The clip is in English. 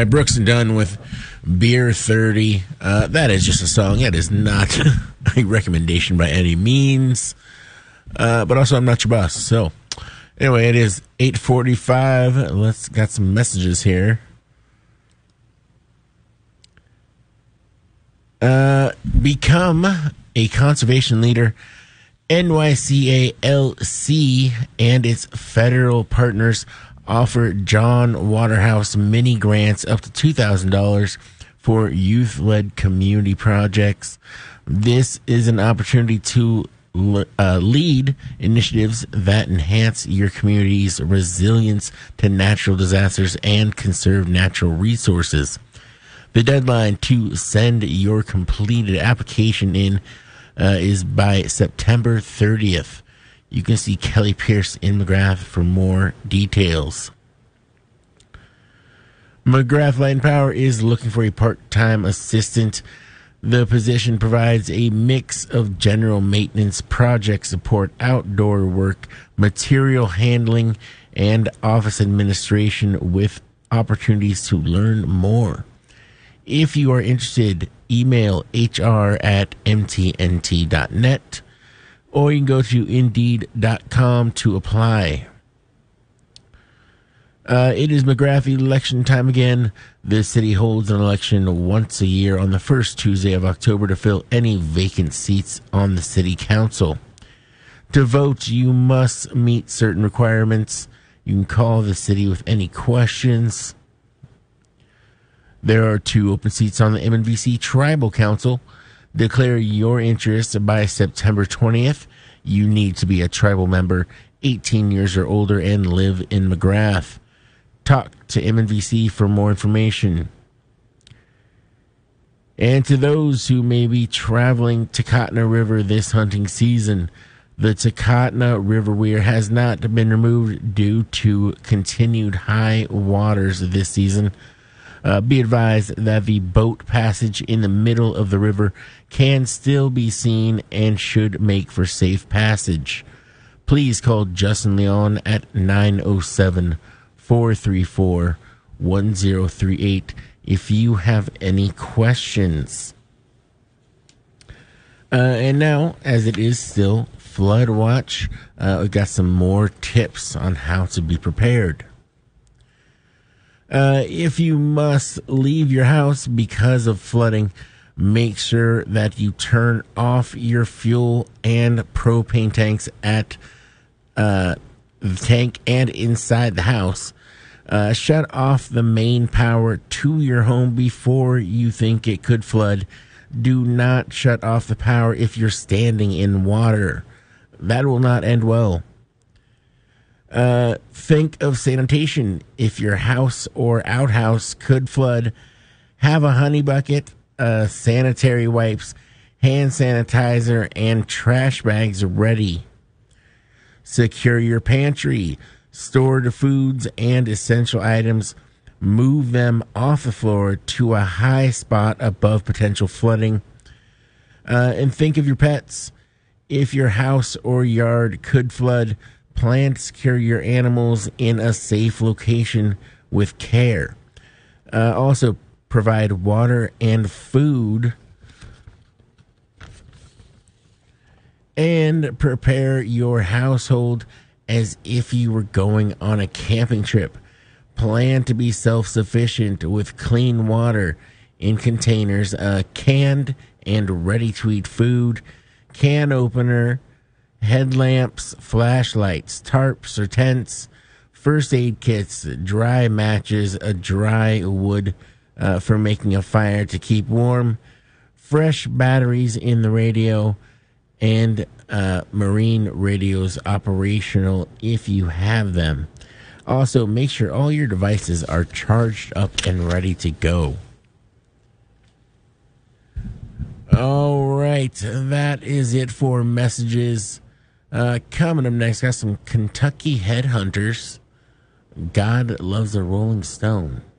by Brooks and Dunn with Beer 30. That is just a song. That is not a recommendation by any means. But also, I'm not your boss. So, anyway, it is 8:45. Let's got some messages here. Become a conservation leader. NYCALC and its federal partners offer John Waterhouse mini grants up to $2,000 for youth-led community projects. This is an opportunity to lead initiatives that enhance your community's resilience to natural disasters and conserve natural resources. The deadline to send your completed application in is by September 30th. You can see Kelly Pierce in McGrath for more details. McGrath Light and Power is looking for a part-time assistant. The position provides a mix of general maintenance, project support, outdoor work, material handling, and office administration with opportunities to learn more. If you are interested, email hr@mtnt.net or you can go to indeed.com to apply. It is McGrath election time again. The city holds an election once a year on the first Tuesday of October to fill any vacant seats on the city council. To vote, you must meet certain requirements. You can call the city with any questions. There are 2 open seats on the MNVC Tribal Council. Declare your interest by September 20th. You need to be a tribal member, 18 years or older, and live in McGrath. Talk to MNVC for more information. And to those who may be traveling Takotna River this hunting season, the Takotna River Weir has not been removed due to continued high waters this season. Be advised that the boat passage in the middle of the river can still be seen and should make for safe passage. Please call Justin Leon at 907-434-1038 if you have any questions. And now, as it is still Flood Watch, we've got some more tips on how to be prepared. If you must leave your house because of flooding, make sure that you turn off your fuel and propane tanks at the tank and inside the house. Shut off the main power to your home before you think it could flood. Do not shut off the power if you're standing in water. That will not end well. Think of sanitation. If your house or outhouse could flood, have a honey bucket, sanitary wipes, hand sanitizer, and trash bags ready. Secure your pantry. Store the foods and essential items. Move them off the floor to a high spot above potential flooding. And think of your pets. If your house or yard could flood, plan to secure your animals in a safe location with care. Also, provide water and food. And prepare your household as if you were going on a camping trip. Plan to be self-sufficient with clean water in containers, canned and ready-to-eat food, can opener, headlamps, flashlights, tarps or tents, first aid kits, dry matches, a dry wood for making a fire to keep warm, fresh batteries in the radio, and marine radios operational if you have them. Also, make sure all your devices are charged up and ready to go. All right, that is it for messages. Coming up next, got some Kentucky Headhunters. God Loves a Rolling Stone.